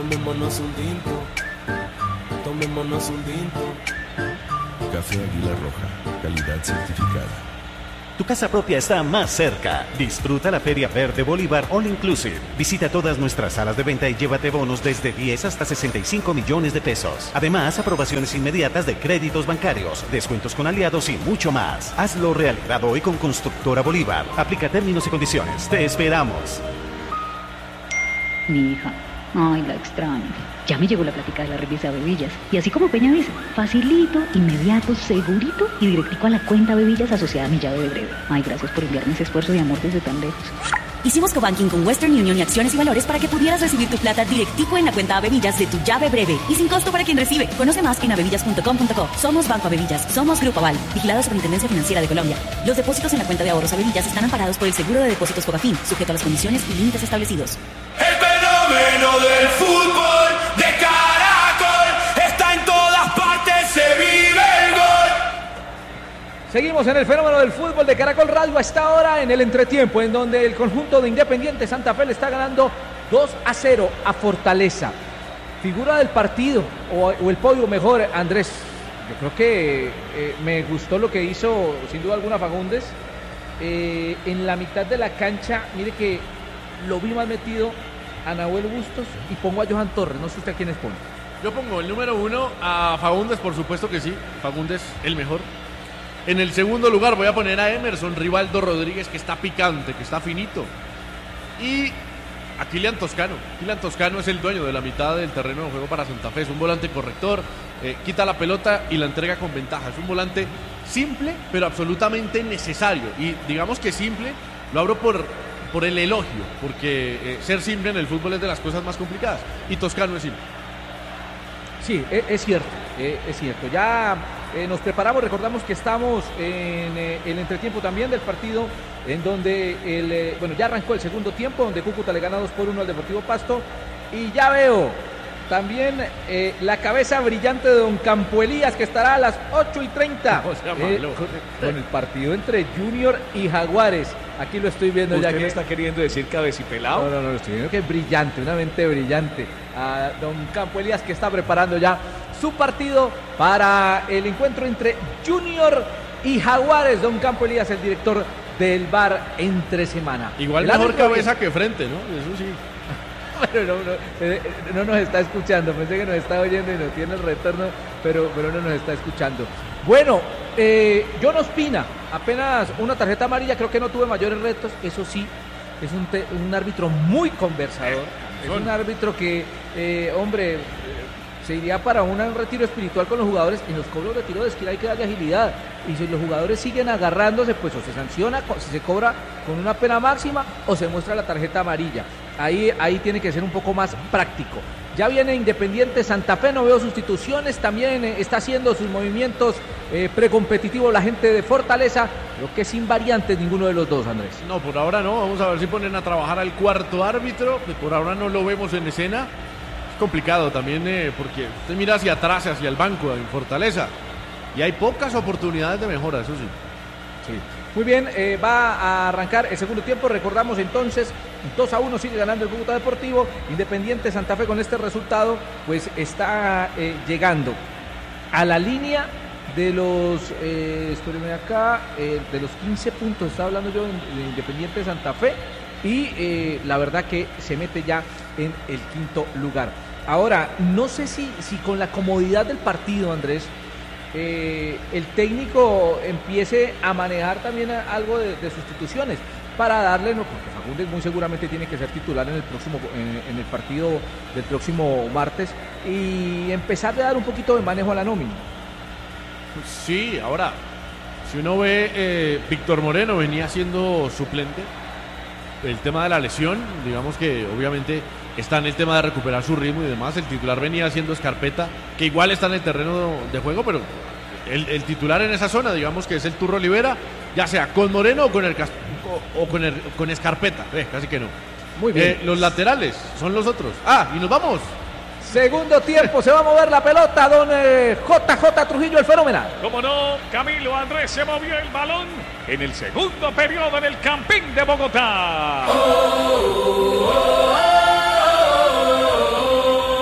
Tomémonos un tinto. Tomémonos un tinto. Café Águila Roja, calidad certificada. Tu casa propia está más cerca. Disfruta la Feria Verde Bolívar All Inclusive. Visita todas nuestras salas de venta y llévate bonos desde 10 hasta 65 millones de pesos. Además, aprobaciones inmediatas de créditos bancarios, descuentos con aliados y mucho más. Hazlo realidad hoy con Constructora Bolívar. Aplica términos y condiciones. Te esperamos. Mi hija, ay, la extraño. Ya me llegó la plática de la revista Bebillas. Y así como Peña dice, facilito, inmediato, segurito y directico a la cuenta Bebillas asociada a mi llave de breve. Ay, gracias por enviarme ese esfuerzo de amor desde tan lejos. Hicimos cobanking con Western Union y Acciones y Valores para que pudieras recibir tu plata directico en la cuenta Bebillas de tu llave breve y sin costo para quien recibe. Conoce más en abebillas.com.co. Somos Banco Abebillas, somos Grupo Aval, vigilado Superintendencia Financiera de Colombia. Los depósitos en la cuenta de ahorros Abebillas están amparados por el Seguro de Depósitos Fogafín, sujeto a las condiciones y límites establecidos. El fenómeno del fútbol de Caracol está en todas partes, se vive el gol. Seguimos en el fenómeno del fútbol de Caracol Radio a esta hora en el entretiempo, en donde el conjunto de Independiente Santa Fe le está ganando 2-0 a Fortaleza. Figura del partido, o el podio mejor, Andrés. Yo creo que me gustó lo que hizo, sin duda alguna, Fagundes. En la mitad de la cancha, mire que lo vi más metido a Nahuel Bustos y pongo a Johan Torres. No sé usted a quiénes pone. Yo pongo el número 1 a Fagundes, por supuesto que sí. Fagundes, el mejor. En el segundo lugar voy a poner a Emerson Rivaldo Rodríguez, que está picante, que está finito. Y a Kylian Toscano. Kylian Toscano es el dueño de la mitad del terreno de juego para Santa Fe. Es un volante corrector, quita la pelota y la entrega con ventaja. Es un volante simple, pero absolutamente necesario. Y digamos que simple, lo abro por el elogio, porque ser simple en el fútbol es de las cosas más complicadas. Y Toscano es simple. Sí, es cierto, es cierto. Ya nos preparamos, recordamos que estamos en el entretiempo también del partido, en donde ya arrancó el segundo tiempo, donde Cúcuta le gana 2-1 al Deportivo Pasto. Y ya veo también la cabeza brillante de don Campo Elías, que estará a las 8:30 con el partido entre Junior y Jaguares. Aquí lo estoy viendo. ¿Usted ya que me está queriendo decir cabecipelado? No, lo estoy viendo que es brillante, una mente brillante. A don Campo Elías, que está preparando ya su partido para el encuentro entre Junior y Jaguares. Don Campo Elías, el director del VAR entre semana. Igual mejor cabeza que frente, ¿no? Eso sí. Pero no nos está escuchando. Pensé que nos está oyendo y nos tiene el retorno, pero no nos está escuchando. Bueno, John Ospina, apenas una tarjeta amarilla, creo que no tuve mayores retos. Eso sí, es un árbitro muy conversador. Es un árbitro que, se iría para un retiro espiritual con los jugadores. En los cobros de tiro de esquina hay que darle agilidad. Y si los jugadores siguen agarrándose, pues o se sanciona, si se cobra con una pena máxima, o se muestra la tarjeta amarilla. Ahí tiene que ser un poco más práctico. Ya viene Independiente Santa Fe, no veo sustituciones, también está haciendo sus movimientos precompetitivos la gente de Fortaleza. Creo que es invariante ninguno de los dos, Andrés. No, por ahora no, vamos a ver si ponen a trabajar al cuarto árbitro, por ahora no lo vemos en escena. Es complicado también porque usted mira hacia atrás, hacia el banco en Fortaleza, y hay pocas oportunidades de mejora, eso sí. Sí. Muy bien, va a arrancar el segundo tiempo. Recordamos entonces, 2-1 sigue ganando el Cúcuta Deportivo. Independiente Santa Fe con este resultado, pues está llegando a la línea de los, espérenme acá, de los 15 puntos, estaba hablando yo de Independiente Santa Fe. Y la verdad que se mete ya en el quinto lugar. Ahora, no sé si con la comodidad del partido, Andrés, el técnico empiece a manejar también algo de sustituciones para darle, no, porque Fagundes muy seguramente tiene que ser titular en el partido del próximo martes, y empezar a dar un poquito de manejo a la nómina. Sí, ahora, si uno ve, Víctor Moreno venía siendo suplente. El tema de la lesión, digamos que obviamente está en el tema de recuperar su ritmo y demás. El titular venía siendo Escarpeta, que igual está en el terreno de juego, pero el titular en esa zona, digamos que es el Turro Olivera, ya sea con Moreno o con Escarpeta, casi que no. Muy bien. Los laterales son los otros. Y nos vamos. Segundo tiempo, se va a mover la pelota, don JJ Trujillo, el fenomenal. Como no, Camilo Andrés se movió el balón en el segundo periodo en el Campín de Bogotá.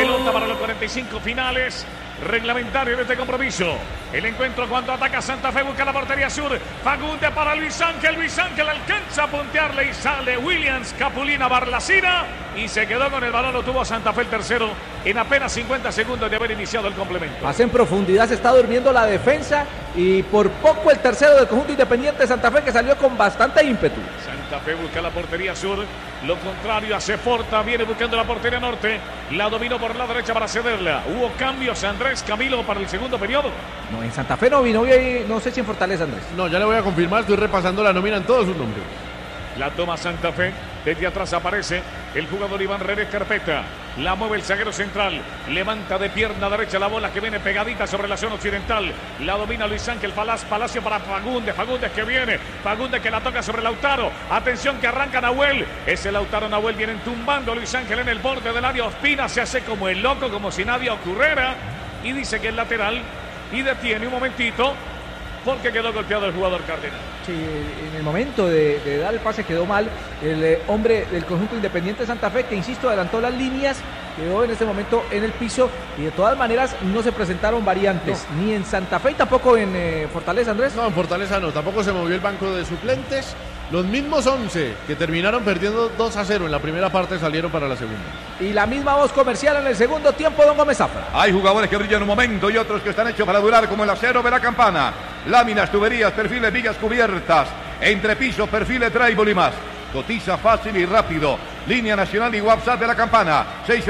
Pelota para los 45 finales. Reglamentario de este compromiso. El encuentro cuando ataca Santa Fe, busca la portería sur. Fagundes para Luis Ángel. Luis Ángel alcanza a puntearle y sale Williams Capulina Barlacina. Y se quedó con el balón, lo tuvo Santa Fe el tercero en apenas 50 segundos de haber iniciado el complemento. Hace en profundidad, se está durmiendo la defensa y por poco el tercero del conjunto Independiente Santa Fe que salió con bastante ímpetu. Santa Fe busca la portería sur, lo contrario hace Porta, viene buscando la portería norte, la dominó por la derecha para cederla. Hubo cambios, Andrés Camilo, para el segundo periodo. No, en Santa Fe no vino, no sé si en Fortaleza, Andrés. No, ya le voy a confirmar, estoy repasando la nómina en todos sus nombres. La toma Santa Fe, desde atrás aparece el jugador Iván René Carpeta, la mueve el zaguero central, levanta de pierna derecha la bola que viene pegadita sobre la zona occidental, la domina Luis Ángel Palacio para Fagundes que viene, Fagundes que la toca sobre Lautaro, atención que arranca Nahuel, ese Lautaro Nahuel vienen tumbando a Luis Ángel en el borde del área, Ospina se hace como el loco, como si nadie ocurriera, y dice que es lateral, y detiene un momentito, porque quedó golpeado el jugador Cardenal. Sí, en el momento de dar el pase quedó mal el hombre del conjunto Independiente Santa Fe, que insisto, adelantó las líneas, quedó en ese momento en el piso y de todas maneras no se presentaron variantes, ni en Santa Fe y tampoco en Fortaleza, Andrés. No, en Fortaleza no, tampoco se movió el banco de suplentes. Los mismos 11 que terminaron perdiendo 2-0 en la primera parte salieron para la segunda. Y la misma voz comercial en el segundo tiempo, don Gómez Zafra. Hay jugadores que brillan un momento y otros que están hechos para durar, como el acero de la Campana. Láminas, tuberías, perfiles, vigas cubiertas, entrepisos, perfiles, trébol y más. Cotiza fácil y rápido. Línea nacional y WhatsApp de la Campana.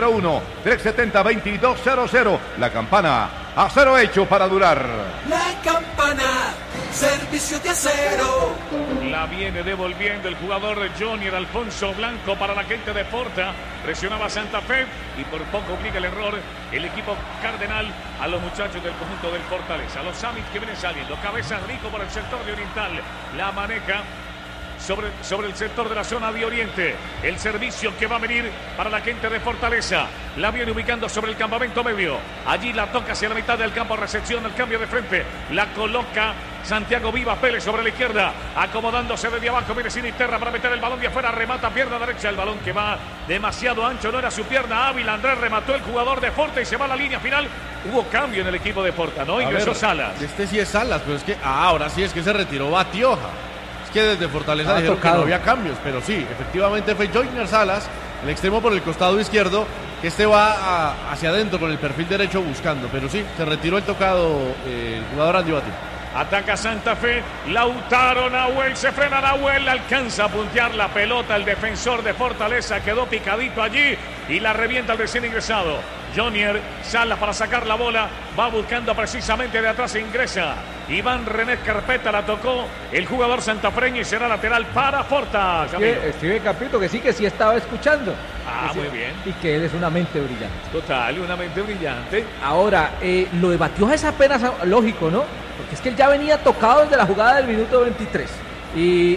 601-370-2200. La Campana, acero hecho para durar. La Campana, servicio de acero. La viene devolviendo el jugador Jonier Alfonso Blanco para la gente de Porta. Presionaba Santa Fe y por poco obliga el error el equipo cardenal a los muchachos del conjunto del Fortaleza. Los Summit que vienen saliendo. Cabeza Rico por el sector de Oriental. La maneja sobre el sector de la zona de Oriente. El servicio que va a venir para la gente de Fortaleza. La viene ubicando sobre el campamento medio. Allí la toca hacia la mitad del campo. Recepción, el cambio de frente. La coloca Santiago Vivas Pérez sobre la izquierda. Acomodándose desde abajo. Viene Sinisterra para meter el balón de afuera. Remata pierna derecha. El balón que va demasiado ancho. No era su pierna hábil. Andrés remató el jugador de Forta y se va a la línea final. Hubo cambio en el equipo de Porta, ¿no? Ingresó Salas. Este sí es Salas, pero es que ahora sí es que se retiró Batioja. Que desde Fortaleza dijeron que no había cambios, pero sí, efectivamente fue Joyner Salas, el extremo por el costado izquierdo, que este va hacia adentro con el perfil derecho buscando, pero sí, se retiró el tocado el jugador Andy Batio. Ataca Santa Fe, Lautaro Nahuel, se frena Nahuel, alcanza a puntear la pelota, el defensor de Fortaleza quedó picadito allí y la revienta el recién ingresado. Jonier Salas para sacar la bola, va buscando precisamente de atrás, ingresa Iván René Carpeta, la tocó el jugador santafreño y será lateral para Porta. Escribe Campito que sí estaba escuchando. Muy bien. Y que él es una mente brillante. Total, una mente brillante. Ahora, lo de Batioja es apenas lógico, ¿no? Porque es que él ya venía tocado desde la jugada del minuto 23. Y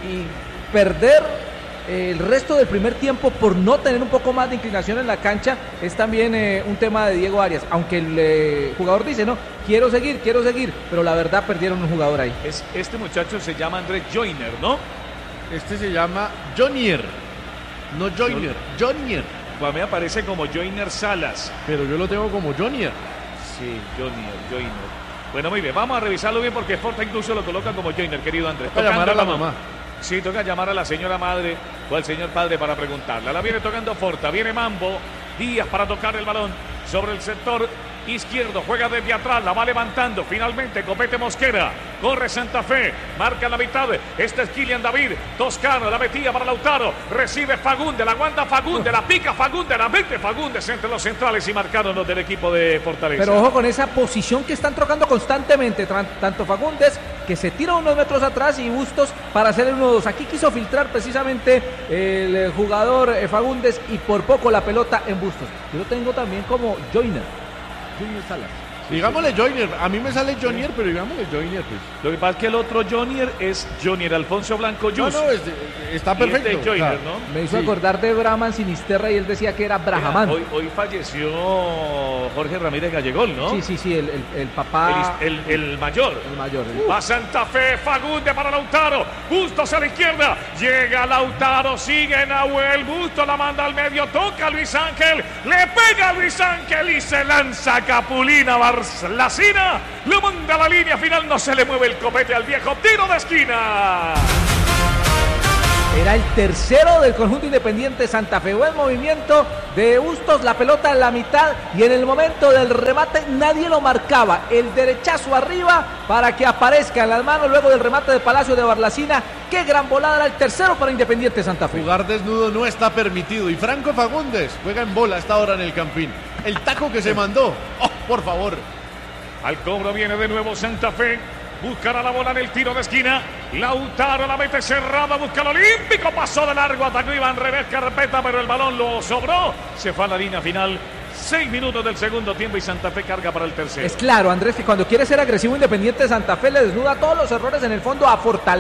perder el resto del primer tiempo por no tener un poco más de inclinación en la cancha es también un tema de Diego Arias, aunque el jugador dice, no, quiero seguir, pero la verdad perdieron un jugador ahí. Este muchacho se llama Andrés Joyner, ¿no? Este se llama Jonier, no Joyner, Jonier. Pues me aparece como Joyner Salas. Pero yo lo tengo como Jonier. Sí, Joyner. Bueno, muy bien, vamos a revisarlo bien porque Forta incluso lo coloca como Joyner, querido Andrés. Para llamar a la mamá. Sí, toca llamar a la señora madre o al señor padre para preguntarla. La viene tocando Forta, viene Mambo, Díaz para tocar el balón sobre el sector izquierdo, juega desde atrás, la va levantando, finalmente Copete Mosquera, corre Santa Fe, marca la mitad, este es Kylian David, Toscano, la metía para Lautaro, recibe Fagundes, la aguanta Fagundes, la pica Fagundes, la mete Fagundes entre los centrales y marcaron los del equipo de Fortaleza. Pero ojo con esa posición que están trocando constantemente, tanto Fagundes, que se tira unos metros atrás, y Bustos para hacer el 1-2. Aquí quiso filtrar precisamente el jugador Fagundes y por poco la pelota en Bustos. Yo lo tengo también como Jonier Salas. Digámosle Jonier, a mí me sale Jonier, pero digámosle Jonier, pues. Lo que pasa es que el otro Jonier es Jonier Alfonso Blanco Yus. No, está perfecto. Y Joyner, ¿no? Me hizo acordar de Brahman Sinisterra y él decía que era Brahamán. Hoy falleció Jorge Ramírez Gallegol, ¿no? Sí, el papá. El mayor. El mayor. Va Santa Fe, Fagundes para Lautaro. Bustos a la izquierda. Llega Lautaro, sigue Nahuel, Busto la manda al medio, toca Luis Ángel, le pega a Luis Ángel y se lanza Capulina Barlacina, lo manda a la línea final, no se le mueve el copete al viejo, tiro de esquina. Era el tercero del conjunto Independiente Santa Fe. Buen movimiento de Bustos, la pelota en la mitad y en el momento del remate nadie lo marcaba. El derechazo arriba para que aparezca en las manos luego del remate de Palacio de Barlacina. Qué gran volada, era el tercero para Independiente Santa Fe. Jugar desnudo no está permitido y Franco Fagundes juega en bola a esta hora en el Campín. El taco que se mandó, oh, por favor. Al cobro viene de nuevo Santa Fe. Buscará la bola en el tiro de esquina. Lautaro la mete cerrada, busca el olímpico. Pasó de largo, atacó Iván Revés Carpeta, pero el balón lo sobró. Se fue a la línea final. 6 minutos del segundo tiempo y Santa Fe carga para el tercero. Es claro, Andrés, que cuando quiere ser agresivo Independiente Santa Fe le desnuda todos los errores en el fondo a Fortaleza.